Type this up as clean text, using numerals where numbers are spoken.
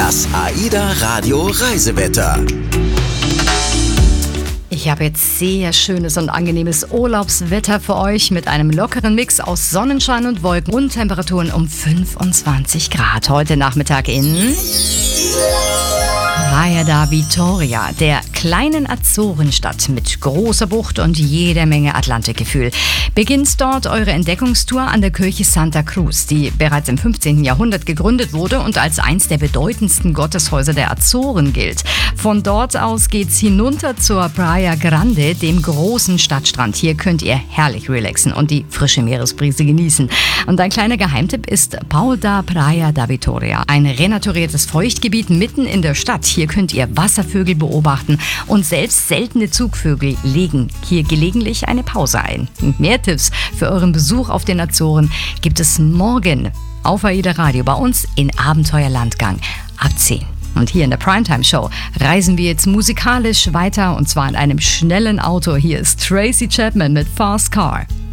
Das AIDA Radio Reisewetter. Ich habe jetzt sehr schönes und angenehmes Urlaubswetter für euch mit einem lockeren Mix aus Sonnenschein und Wolken und Temperaturen um 25 Grad. Heute Nachmittag in Praia da Vitória, der kleinen Azorenstadt mit großer Bucht und jeder Menge Atlantikgefühl. Beginnt dort eure Entdeckungstour an der Kirche Santa Cruz, die bereits im 15. Jahrhundert gegründet wurde und als eins der bedeutendsten Gotteshäuser der Azoren gilt. Von dort aus geht's hinunter zur Praia Grande, dem großen Stadtstrand. Hier könnt ihr herrlich relaxen und die frische Meeresbrise genießen. Und ein kleiner Geheimtipp ist Pau da Praia da Vitória, ein renaturiertes Feuchtgebiet mitten in der Stadt. Hier könnt ihr Wasservögel beobachten und selbst seltene Zugvögel legen hier gelegentlich eine Pause ein. Mehr Tipps für euren Besuch auf den Azoren gibt es morgen auf AIDA Radio bei uns in Abenteuerlandgang ab 10. Und hier in der Primetime Show reisen wir jetzt musikalisch weiter und zwar in einem schnellen Auto. Hier ist Tracy Chapman mit Fast Car.